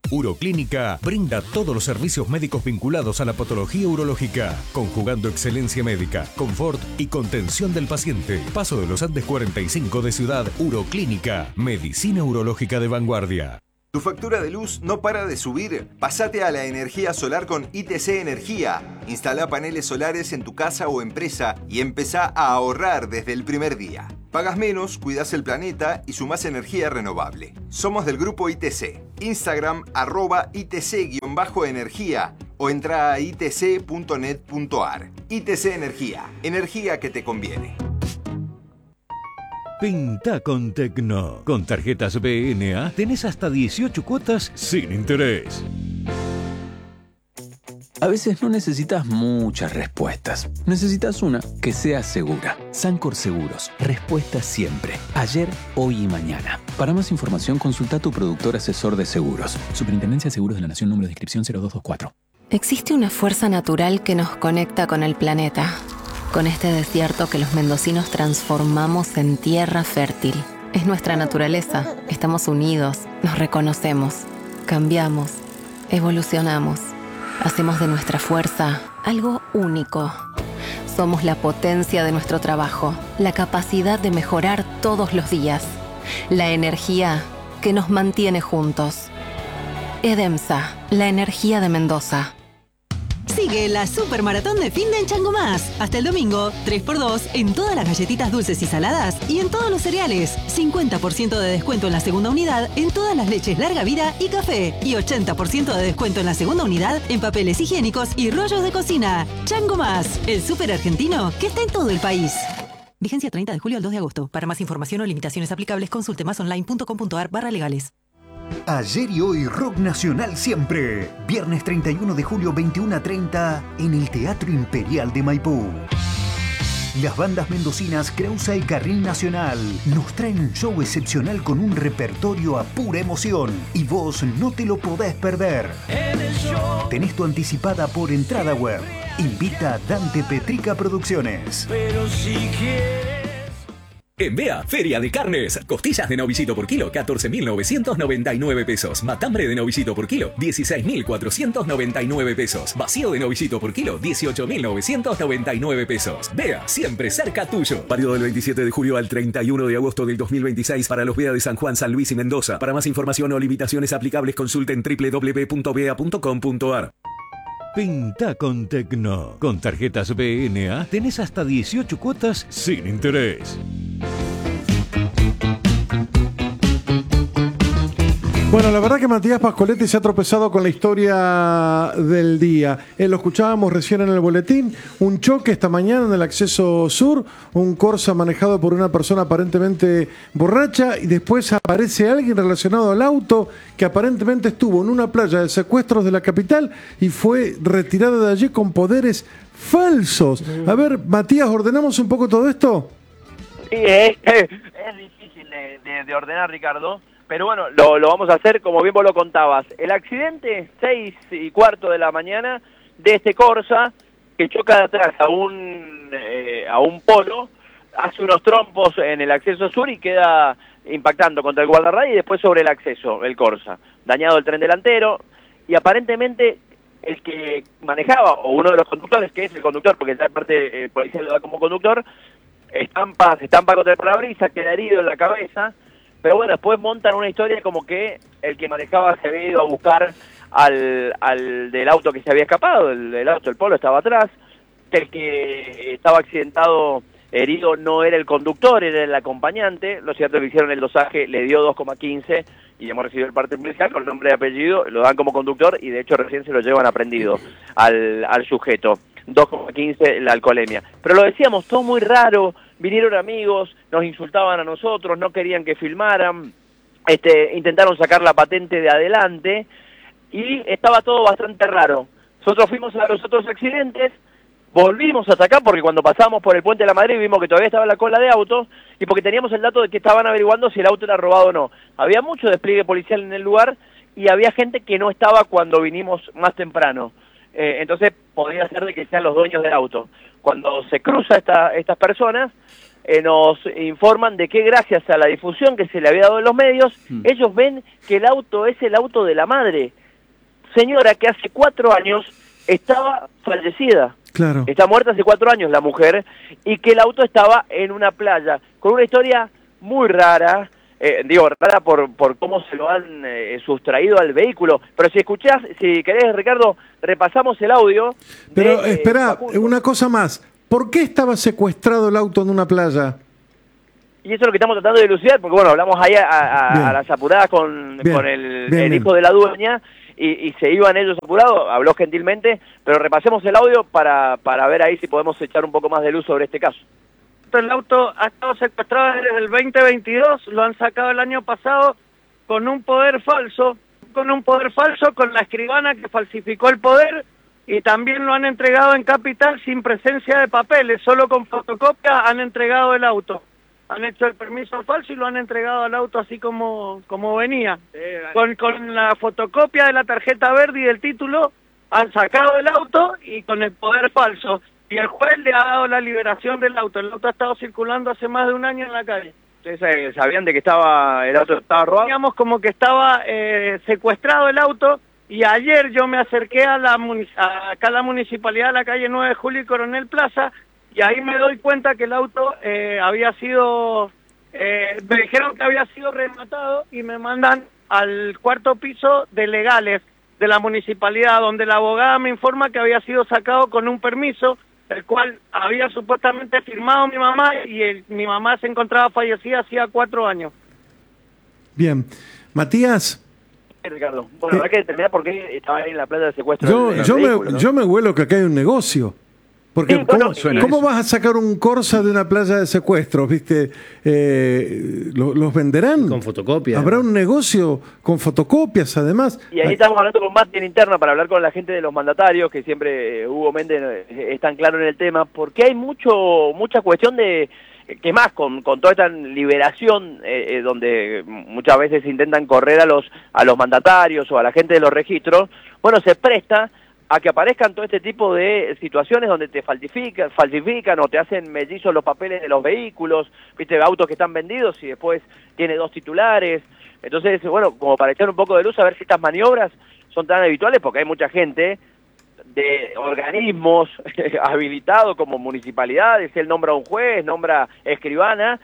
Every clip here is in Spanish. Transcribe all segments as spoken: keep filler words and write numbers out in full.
Uroclínica brinda todos los servicios médicos vinculados a la patología urológica, conjugando excelencia médica, confort y contención del paciente. Paso de los Andes cuarenta y cinco de Ciudad. Uroclínica, medicina urológica de vanguardia. ¿Tu factura de luz no para de subir? Pásate a la energía solar con I T C Energía. Instala paneles solares en tu casa o empresa y empezá a ahorrar desde el primer día. Pagas menos, cuidas el planeta y sumás energía renovable. Somos del grupo I T C. Instagram arroba I T C-energía o entra a i t c punto net punto a r. I T C Energía. Energía que te conviene. Pinta con Tecno. Con tarjetas B N A tenés hasta dieciocho cuotas sin interés. A veces no necesitas muchas respuestas. Necesitas una que sea segura. Sancor Seguros. Respuesta siempre. Ayer, hoy y mañana. Para más información, consulta a tu productor asesor de seguros. Superintendencia de Seguros de la Nación, número de inscripción cero dos dos cuatro. Existe una fuerza natural que nos conecta con el planeta. Con este desierto que los mendocinos transformamos en tierra fértil. Es nuestra naturaleza. Estamos unidos, nos reconocemos, cambiamos, evolucionamos. Hacemos de nuestra fuerza algo único. Somos la potencia de nuestro trabajo, la capacidad de mejorar todos los días, la energía que nos mantiene juntos. EDEMSA, la energía de Mendoza. Sigue la Supermaratón de Finde en Chango Más. Hasta el domingo, tres por dos en todas las galletitas dulces y saladas y en todos los cereales. cincuenta por ciento de descuento en la segunda unidad en todas las leches larga vida y café. Y ochenta por ciento de descuento en la segunda unidad en papeles higiénicos y rollos de cocina. Chango Más, el súper argentino que está en todo el país. Vigencia treinta de julio al dos de agosto. Para más información o limitaciones aplicables, consulte masonline punto com punto a r barra legales. Ayer y hoy, rock nacional siempre. Viernes treinta y uno de julio, veintiuno a treinta, en el Teatro Imperial de Maipú. Las bandas mendocinas Creusa y Carril Nacional nos traen un show excepcional con un repertorio a pura emoción. Y vos no te lo podés perder. Tenés tu anticipada por entrada web. Invita Dante Petrica Producciones. Pero si quieres... En Bea, Feria de Carnes. Costillas de novillito por kilo, catorce mil novecientos noventa y nueve pesos. Matambre de novillito por kilo, dieciséis mil cuatrocientos noventa y nueve pesos. Vacío de novillito por kilo, dieciocho mil novecientos noventa y nueve pesos. Bea, siempre cerca tuyo. Válido del veintisiete de julio al treinta y uno de agosto del dos mil veintiséis para los Bea de San Juan, San Luis y Mendoza. Para más información o limitaciones aplicables, consulten doble u doble u doble u punto bea punto com punto a r. Pinta con Tecno. Con tarjetas B N A tenés hasta dieciocho cuotas sin interés. Bueno, la verdad que Matías Pascoletti se ha tropezado con la historia del día. Eh, lo escuchábamos recién en el boletín. Un choque esta mañana en el acceso sur, un Corsa manejado por una persona aparentemente borracha y después aparece alguien relacionado al auto que aparentemente estuvo en una playa de secuestros de la capital y fue retirado de allí con poderes falsos. A ver, Matías, ¿ordenamos un poco todo esto? Sí, es, es difícil de, de, de ordenar, Ricardo. Pero bueno, lo, lo vamos a hacer como bien vos lo contabas. El accidente, seis y cuarto de la mañana, de este Corsa, que choca de atrás a un, eh, a un polo, hace unos trompos en el acceso sur y queda impactando contra el guardarray y después sobre el acceso, el Corsa. Dañado el tren delantero y aparentemente el que manejaba, o uno de los conductores, que es el conductor, porque esta parte eh, policía lo da como conductor, estampa, se estampa contra el parabrisas, queda herido en la cabeza. Pero bueno, después montan una historia como que el que manejaba se había ido a buscar al, al del auto que se había escapado, el, el auto, el Polo estaba atrás, que el que estaba accidentado, herido, no era el conductor, era el acompañante. Lo cierto es que hicieron el dosaje, le dio dos coma quince y hemos recibido el parte policial con nombre y apellido, lo dan como conductor y de hecho recién se lo llevan aprendido al, al sujeto. dos coma quince la alcoholemia. Pero lo decíamos, todo muy raro. Vinieron amigos, nos insultaban a nosotros, no querían que filmaran, este, intentaron sacar la patente de adelante y estaba todo bastante raro. Nosotros fuimos a los otros accidentes, volvimos hasta acá porque cuando pasamos por el Puente de la Madrid vimos que todavía estaba la cola de autos y porque teníamos el dato de que estaban averiguando si el auto era robado o no. Había mucho despliegue policial en el lugar y había gente que no estaba cuando vinimos más temprano. Eh, entonces podría ser de que sean los dueños del auto. Cuando se cruza esta, estas personas, eh, nos informan de que gracias a la difusión que se le había dado en los medios, mm. ellos ven que el auto es el auto de la madre, señora que hace cuatro años estaba fallecida. Claro. Está muerta hace cuatro años la mujer, y que el auto estaba en una playa, con una historia muy rara, eh, digo, rara por, por cómo se lo han eh, sustraído al vehículo. Pero si escuchás, si querés, Ricardo, repasamos el audio. Pero de, espera, eh, una cosa más. ¿Por qué estaba secuestrado el auto en una playa? Y eso es lo que estamos tratando de dilucidar, porque bueno, hablamos ahí a, a, a las apuradas con, bien, con el, bien, el bien. hijo de la dueña, y, y se iban ellos apurados, habló gentilmente, pero repasemos el audio para, para ver ahí si podemos echar un poco más de luz sobre este caso. El auto ha estado secuestrado desde el veinte veintidós, lo han sacado el año pasado con un poder falso, con un poder falso con la escribana que falsificó el poder, y también lo han entregado en capital sin presencia de papeles, solo con fotocopia han entregado el auto. Han hecho el permiso falso y lo han entregado al auto así como, como venía. Con, con la fotocopia de la tarjeta verde y del título han sacado el auto y con el poder falso. Y el juez le ha dado la liberación del auto. El auto ha estado circulando hace más de un año en la calle. ¿Ustedes sabían de que estaba el auto estaba robado? Digamos como que estaba eh, secuestrado el auto, y ayer yo me acerqué a la a, acá a la municipalidad de la calle nueve de Julio y Coronel Plaza, y ahí me doy cuenta que el auto eh, había sido, eh, me dijeron que había sido rematado, y me mandan al cuarto piso de legales de la municipalidad, donde la abogada me informa que había sido sacado con un permiso, el cual había supuestamente firmado mi mamá, y el, mi mamá se encontraba fallecida hacía cuatro años. Bien. Matías. Ricardo, bueno, habrá que determinar por qué estaba ahí en la playa de secuestro. Yo, del, del yo, vehículo, me, ¿no? yo me huelo que acá hay un negocio. Porque Sí, bueno, ¿cómo, ¿cómo vas a sacar un Corsa de una playa de secuestros? ¿Viste? Eh, lo, ¿Los venderán? Con fotocopias. Habrá un negocio con fotocopias, además. Y ahí estamos hablando con Mati en interna para hablar con la gente de los mandatarios, que siempre eh, Hugo Méndez eh, es tan claro en el tema, porque hay mucho mucha cuestión de, que más con, con toda esta liberación, eh, eh, donde muchas veces intentan correr a los, a los mandatarios o a la gente de los registros, bueno, se presta a que aparezcan todo este tipo de situaciones donde te falsifican, falsifican o te hacen mellizos los papeles de los vehículos, viste, autos que están vendidos y después tiene dos titulares. Entonces, bueno, como para echar un poco de luz, a ver si estas maniobras son tan habituales, porque hay mucha gente de organismos habilitados como municipalidades, él nombra un juez, nombra escribana,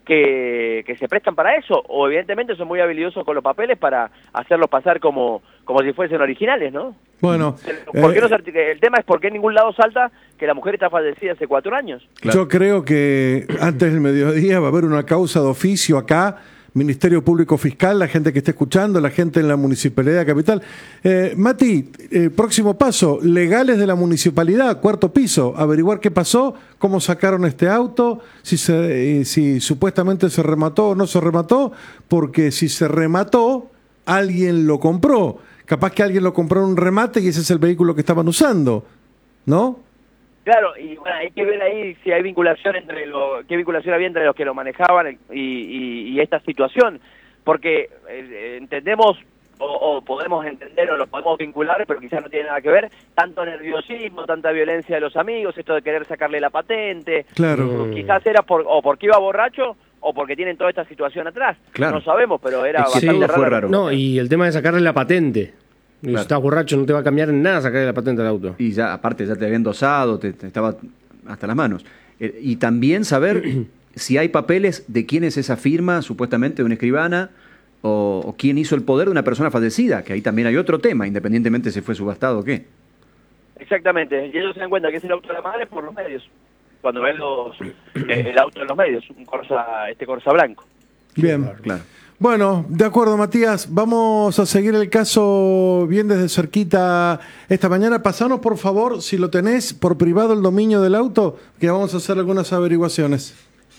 que, que se prestan para eso, o evidentemente son muy habilidosos con los papeles para hacerlos pasar como, como si fuesen originales, ¿no? Bueno, ¿Por qué eh, no se, el tema es por qué en ningún lado salta que la mujer está fallecida hace cuatro años. Claro. Yo creo que antes del mediodía va a haber una causa de oficio acá, Ministerio Público Fiscal, la gente que esté escuchando, la gente en la Municipalidad de Capital. Eh, Mati, eh, próximo paso, legales de la Municipalidad, cuarto piso, averiguar qué pasó, cómo sacaron este auto, si, se, eh, si supuestamente se remató o no se remató, porque si se remató, alguien lo compró. Capaz que alguien lo compró en un remate y ese es el vehículo que estaban usando, ¿no? Claro, y bueno, hay que ver ahí si hay vinculación entre lo, qué vinculación había entre los que lo manejaban y, y, y esta situación, porque eh, entendemos o, o podemos entender o lo podemos vincular, pero quizás no tiene nada que ver, tanto nerviosismo, tanta violencia de los amigos, esto de querer sacarle la patente, claro. Quizás era por, o porque iba borracho o porque tienen toda esta situación atrás, claro. No sabemos, pero era sí, bastante raro. raro. No, y el tema de sacarle la patente. Claro. Si estás borracho no te va a cambiar en nada sacarle la patente al auto. Y ya, aparte, ya te habían dosado, te, te estaba hasta las manos. Eh, y también saber si hay papeles de quién es esa firma, supuestamente de una escribana, o, o quién hizo el poder de una persona fallecida, que ahí también hay otro tema, independientemente si fue subastado o qué. Exactamente, y ellos se dan cuenta que es el auto de la madre por los medios, cuando ven los, eh, el auto en los medios, un Corsa, este Corsa blanco. Bien, claro, claro. Bueno, de acuerdo, Matías. Vamos a seguir el caso bien desde cerquita esta mañana. Pasanos, por favor, si lo tenés, por privado el dominio del auto, que vamos a hacer algunas averiguaciones.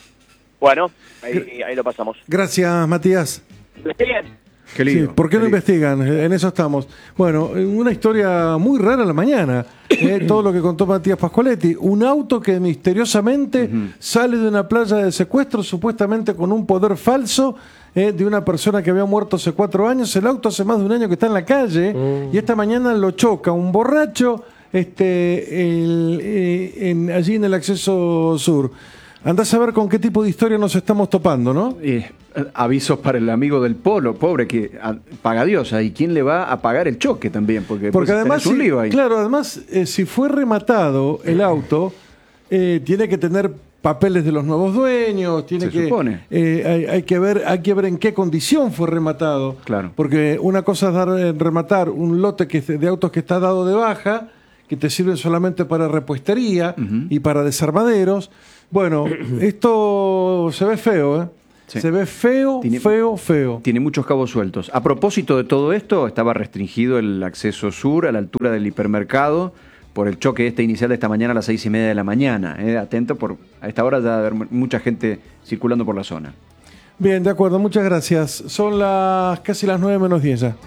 Bueno, ahí, ahí lo pasamos. Gracias, Matías. Investiguen. Qué lindo. Sí, ¿por qué no investigan? En eso estamos. Bueno, una historia muy rara a la mañana. Eh, todo lo que contó Matías Pascoletti. Un auto que misteriosamente uh-huh. sale de una playa de secuestro, supuestamente con un poder falso, eh, de una persona que había muerto hace cuatro años. El auto hace más de un año que está en la calle uh-huh. y esta mañana lo choca un borracho este, el, eh, en, allí en el acceso sur. andás a ver con qué tipo de historia nos estamos topando, ¿no? Eh, avisos para el amigo del Polo, pobre, que a, paga Dios. ¿Y quién le va a pagar el choque también? Porque, Porque además, tenés un lío ahí. claro, además, eh, si fue rematado el auto, eh, tiene que tener papeles de los nuevos dueños, tiene Se que supone. eh, hay, hay que ver, hay que ver en qué condición fue rematado. Claro. Porque una cosa es dar, eh, rematar un lote que, de autos que está dado de baja, que te sirven solamente para repuestería Ujú. y para desarmaderos. Bueno, esto se ve feo, ¿eh? Sí. Se ve feo, Tiene- feo, feo. Tiene muchos cabos sueltos. A propósito de todo esto, estaba restringido el acceso sur a la altura del hipermercado por el choque este inicial de esta mañana a las seis y media de la mañana. Eh, atento, por a esta hora ya va a haber mucha gente circulando por la zona. Bien, de acuerdo, muchas gracias. Son las casi las nueve menos diez ya.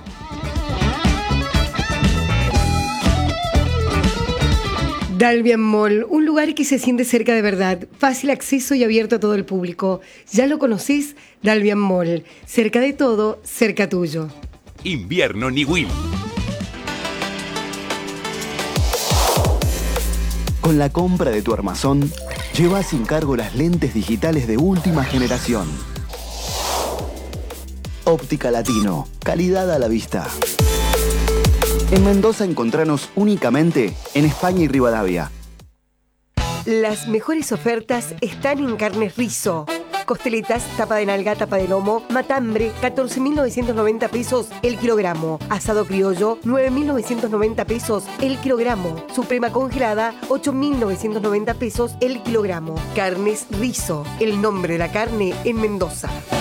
Dalvian Mall, un lugar que se siente cerca de verdad, fácil acceso y abierto a todo el público. ¿Ya lo conocés? Dalvian Mall, cerca de todo, cerca tuyo. Invierno Niwil. Con la compra de tu armazón, llevas sin cargo las lentes digitales de última generación. Óptica Latino, calidad a la vista. En Mendoza encontranos únicamente en España y Rivadavia. Las mejores ofertas están en Carnes Rizo. Costeletas, tapa de nalga, tapa de lomo, matambre, catorce mil novecientos noventa pesos el kilogramo. Asado criollo, nueve mil novecientos noventa pesos el kilogramo. Suprema congelada, ocho mil novecientos noventa pesos el kilogramo. Carnes Rizo, el nombre de la carne en Mendoza.